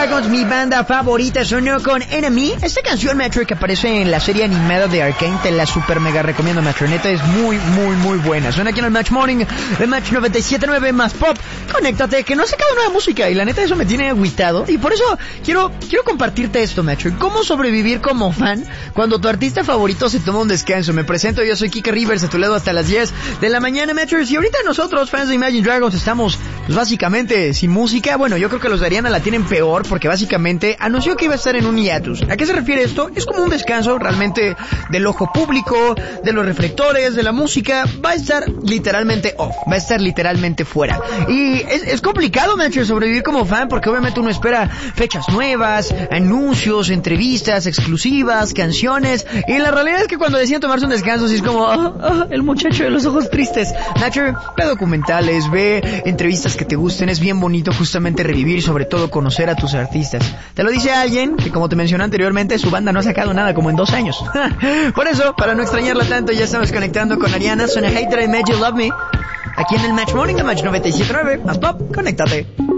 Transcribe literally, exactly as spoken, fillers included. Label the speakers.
Speaker 1: Dragons, mi banda favorita, sonó con Enemy. Esta canción, Metro, que aparece en la serie animada de Arcane, te la super mega recomiendo, Metro. Neta, es muy, muy, muy buena. Suena aquí en el Match Morning, el Match noventa y siete punto nueve más Pop. Conéctate, que no ha sacado nueva música y la neta eso me tiene agüitado. Y por eso quiero, quiero compartirte esto, Metro. ¿Cómo sobrevivir como fan cuando tu artista favorito se toma un descanso? Me presento, yo soy Kike Rivers, a tu lado hasta las diez de la mañana, Metro. Y ahorita nosotros, fans de Imagine Dragons, estamos pues básicamente sin música. Bueno, yo creo que los de Ariana la tienen peor porque básicamente anunció que iba a estar en un hiatus. ¿A qué se refiere esto? Es como un descanso realmente del ojo público, de los reflectores, de la música. Va a estar literalmente off, va a estar literalmente fuera. Y es, es complicado, Metro, sobrevivir como fan porque obviamente uno espera fechas nuevas, anuncios, entrevistas exclusivas, canciones. Y la realidad es que cuando deciden tomarse un descanso, sí es como, oh, oh, el muchacho de los ojos tristes. Metro, ve documentales, ve entrevistas que te gusten. Es bien bonito justamente revivir y sobre todo conocer a tus artistas. Te lo dice alguien que, como te mencioné anteriormente, su banda no ha sacado nada como en dos años. Por eso, para no extrañarla tanto, ya estamos conectando con Ariana. Suena Hater I Made You Love Me aquí en el Match Morning de Match noventa y siete punto nueve más Pop. Conéctate.